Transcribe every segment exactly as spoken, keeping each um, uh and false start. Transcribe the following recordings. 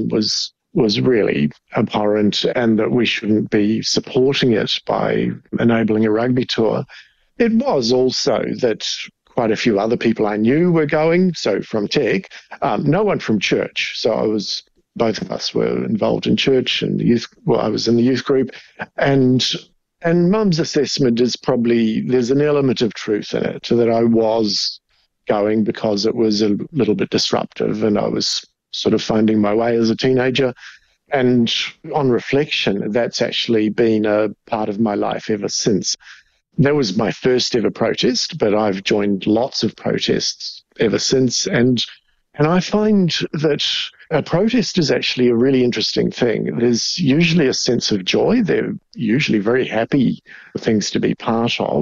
was was really abhorrent, and that we shouldn't be supporting it by enabling a rugby tour. It was also that quite a few other people I knew were going, so from Tech, um, no one from church. So I was, both of us were involved in church and the youth, well, I was in the youth group, and and Mum's assessment is probably, there's an element of truth in it, that I was going because it was a little bit disruptive and I was sort of finding my way as a teenager. And on reflection, that's actually been a part of my life ever since. That was my first ever protest, but I've joined lots of protests ever since. And and I find that a protest is actually a really interesting thing. There's usually a sense of joy. They're usually very happy things to be part of.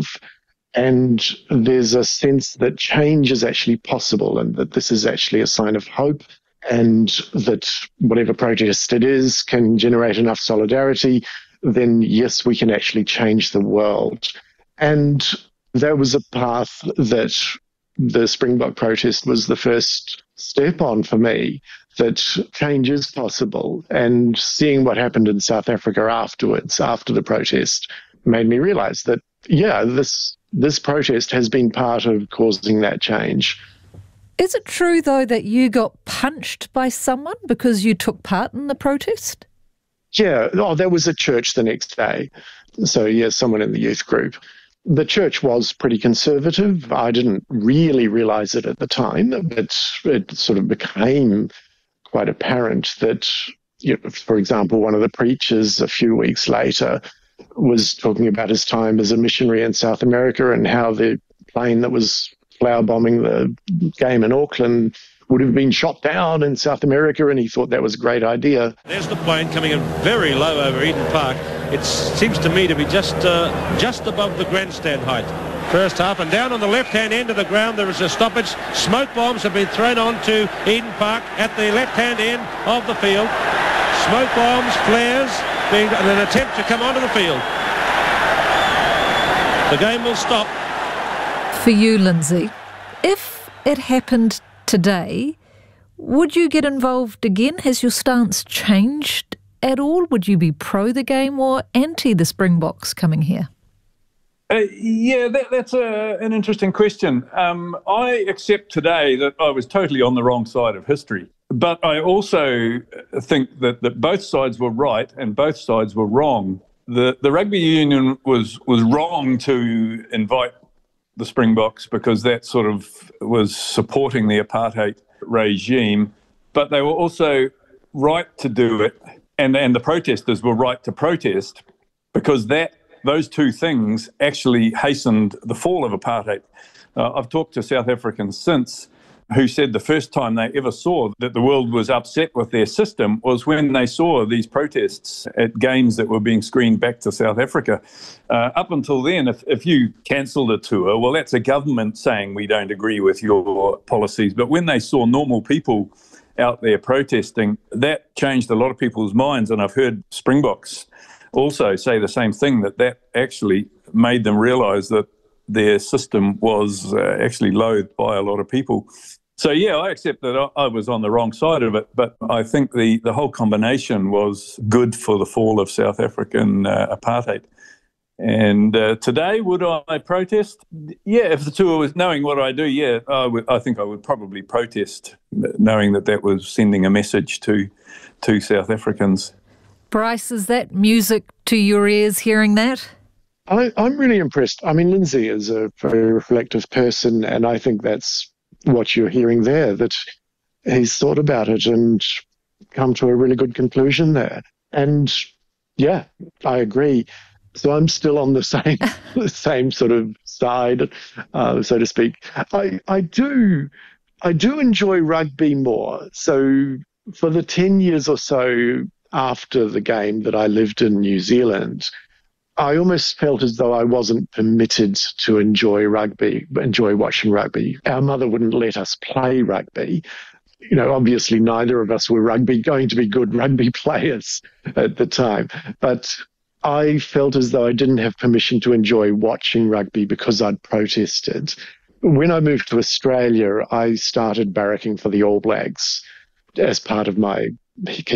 And there's a sense that change is actually possible and that this is actually a sign of hope, and that whatever protest it is can generate enough solidarity, then yes, we can actually change the world. And that was a path that the Springbok protest was the first step on for me, that change is possible. And seeing what happened in South Africa afterwards, after the protest, made me realize that, yeah, this this protest has been part of causing that change. Is it true, though, that you got punched by someone because you took part in the protest? Yeah. Oh, there was a church the next day. So, yeah, someone in the youth group. The church was pretty conservative. I didn't really realise it at the time, but it sort of became quite apparent that, you know, for example, one of the preachers a few weeks later was talking about his time as a missionary in South America and how the plane that was flower bombing the game in Auckland would have been shot down in South America, and he thought that was a great idea. There's the plane coming in very low over Eden Park. It seems to me to be just uh, just above the grandstand height. First half, and down on the left-hand end of the ground there is a stoppage. Smoke bombs have been thrown onto Eden Park at the left-hand end of the field. Smoke bombs, flares, being an attempt to come onto the field. The game will stop. For you, Lindsay, if it happened today, would you get involved again? Has your stance changed at all? Would you be pro the game or anti the Springboks coming here? Uh, yeah, that, that's a, an interesting question. Um, I accept today that I was totally on the wrong side of history. But I also think that, that both sides were right and both sides were wrong. The the rugby union was was wrong to invite the Springboks because that sort of was supporting the apartheid regime, but they were also right to do it, and, and the protesters were right to protest because that those two things actually hastened the fall of apartheid. Uh, I've talked to South Africans since who said the first time they ever saw that the world was upset with their system was when they saw these protests at games that were being screened back to South Africa. Uh, up until then, if, if you cancelled a tour, well, that's a government saying we don't agree with your policies. But when they saw normal people out there protesting, that changed a lot of people's minds. And I've heard Springboks also say the same thing, that that actually made them realise that their system was uh, actually loathed by a lot of people. So, yeah, I accept that I, I was on the wrong side of it, but I think the, the whole combination was good for the fall of South African uh, apartheid. And uh, today, would I protest? Yeah, if the tour was, knowing what I do, yeah, I, would, I think I would probably protest, knowing that that was sending a message to to South Africans. Bryce, is that music to your ears hearing that? I, I'm really impressed. I mean, Lindsay is a very reflective person, and I think that's what you're hearing there, that he's thought about it and come to a really good conclusion there. And, yeah, I agree. So I'm still on the same the same sort of side, uh, so to speak. I, I do I do enjoy rugby more. So for the ten years or so after the game that I lived in New Zealand, I almost felt as though I wasn't permitted to enjoy rugby, enjoy watching rugby. Our mother wouldn't let us play rugby. You know, obviously neither of us were rugby, going to be good rugby players at the time. But I felt as though I didn't have permission to enjoy watching rugby because I'd protested. When I moved to Australia, I started barracking for the All Blacks as part of my